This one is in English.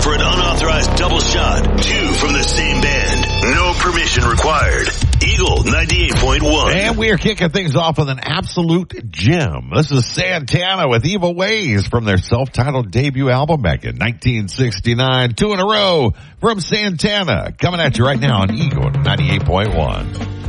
for an unauthorized double shot. 2 from the same band. No permission required. Eagle 98.1. And we are kicking things off with an absolute gem. This is Santana with Evil Ways from their self-titled debut album back in 1969. 2 in a row from Santana. Coming at you right now on Eagle 98.1.